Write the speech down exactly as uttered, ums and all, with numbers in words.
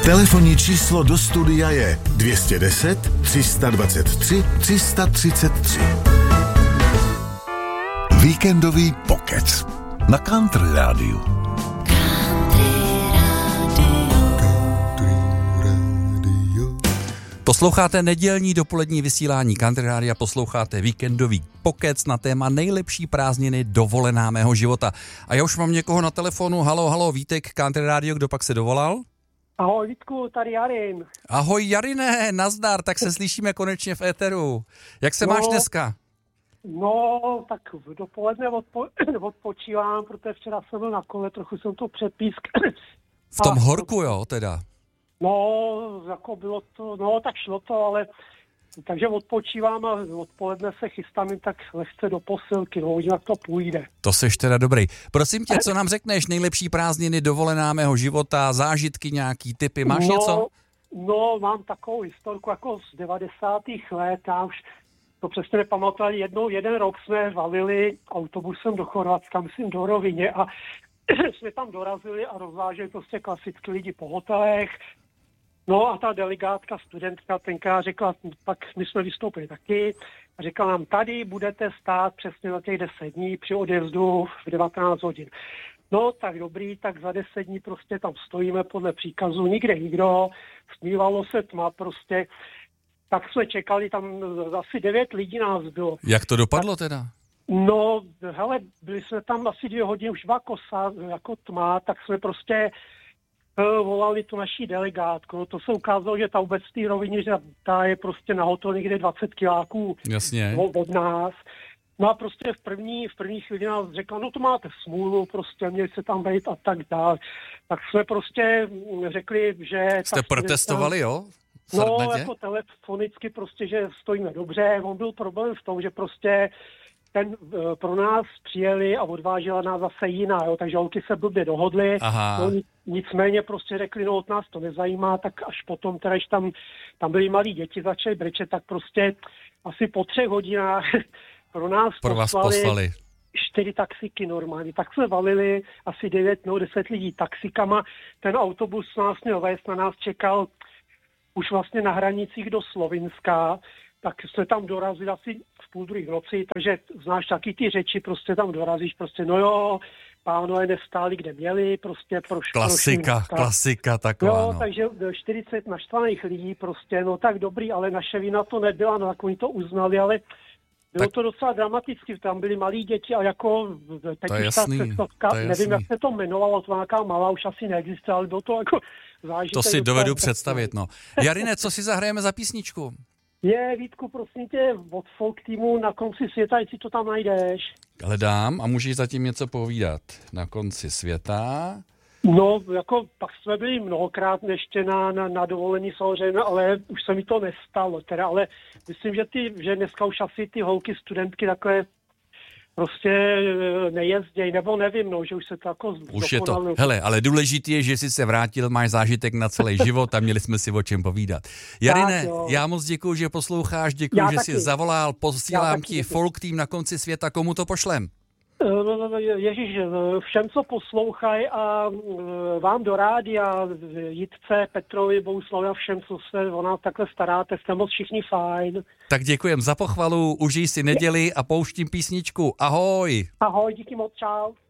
Telefonní číslo do studia je dvě stě deset, tři sta dvacet tři, tři sta třicet tři. Víkendový pokec na Country Rádiu. Posloucháte nedělní dopolední vysílání Country Rádia, posloucháte víkendový pokec na téma nejlepší prázdniny dovolená mého života. A já už mám někoho na telefonu. Halo, halo, Vítek, Country Rádio, kdo pak se dovolal? Ahoj Vítku, tady Jarin. Ahoj Jarine, nazdar, tak se slyšíme konečně v éteru. Jak se no, máš dneska? No, tak dopoledne odpo- odpočívám, protože včera jsem byl na kole, trochu jsem to přepísk. V tom A, horku, jo, teda? No, jako bylo to, no tak šlo to, ale takže odpočívám a odpoledne se chystám jen tak lehce do posilky, no, jak to půjde. To seš teda dobrý. Prosím tě, co nám řekneš, nejlepší prázdniny dovolená mého života, zážitky, nějaký tipy, máš no, něco? No, mám takovou historku jako z devadesátých let, já už to přesně nepamatuji, jednou, jeden rok jsme valili autobusem do Chorvatska, myslím do Rovině a jsme tam dorazili a rozváželi prostě klasicky lidi po hotelech. No a ta delegátka, studentka tenkrát řekla, tak my jsme vystoupili taky, a řekla nám, tady budete stát přesně na těch deset dní při odjezdu v devatenáct hodin. No tak dobrý, tak za deset dní prostě tam stojíme podle příkazu, nikde nikdo, smívalo se tma prostě, tak jsme čekali, tam asi devět lidí nás bylo. Jak to dopadlo teda? No, hele, byli jsme tam asi dvě hodiny, už byla kosa, jako tma, tak jsme prostě uh, volali tu naší delegátku. No, to se ukázalo, že ta vůbec v té rovině, že ta je prostě na hotel někde dvacet kiláků Jasně. od nás. No a prostě v první, v první chvíli nás řekla, no to máte smůlu, prostě měli se tam být a tak dále. Tak jsme prostě řekli, že... Jste protestovali, jo? No, jako telefonicky prostě, že stojíme dobře. On byl problém v tom, že prostě ten pro nás přijeli a odvážela nás zase jiná, jo, takže holky se blbě dohodly, no, nicméně prostě řekli, no od nás to nezajímá, tak až potom, teda, když tam, tam byli malí děti, začali brečet, tak prostě asi po třech hodinách pro nás pro vás poslali, poslali čtyři taxiky normálně, tak jsme valili asi devět, no deset lidí taxikama, ten autobus nás měl vést, na nás čekal už vlastně na hranicích do Slovinska, tak jsme tam dorazili asi v půl druhé noci, takže znáš taky ty řeči, prostě tam dorazíš, prostě no jo, pánové nestáli, kde měli, prostě proš, klasika, prošli, klasika taková, jo, no. Takže čtyřicet naštvaných lidí prostě, no tak dobrý, ale naše vina to nebyla, no tak oni to uznali, ale bylo tak to docela dramaticky, tam byly malí děti a jako teď už ta cestovka, nevím, jak se to jmenovalo, to nějaká malá už asi neexistuje, ale bylo to jako zážitek. To si dovedu představit, no. Jarine, co si zahrajeme za písničku? Je, Vítku, prosím tě, od folk týmu Na konci světa, jestli to tam najdeš. Hledám a můžeš zatím něco povídat. Na konci světa. No, jako pak jsme byli mnohokrát ještě na, na, na dovolení samozřejmě, ale už se mi to nestalo. Teda, ale myslím, že, ty, že dneska už asi ty holky, studentky takhle prostě nejezděj, nebo nevím, no, že už se to jako... Už je to, hele, ale důležitý je, že jsi se vrátil, máš zážitek na celý život a měli jsme si o čem povídat. Jarine, tak, já moc děkuju, že posloucháš, děkuju, já že taky. Jsi zavolal, posílám ti folk tým Na konci světa, komu to pošlem? Ježíš, všem, co poslouchají a vám do rádia, Jitce, Petrovi, Bohuslavi a všem, co se o nás takhle staráte, jste moc všichni fajn. Tak děkujem za pochvalu, užij si neděli a pouštím písničku. Ahoj. Ahoj, díky moc, čau.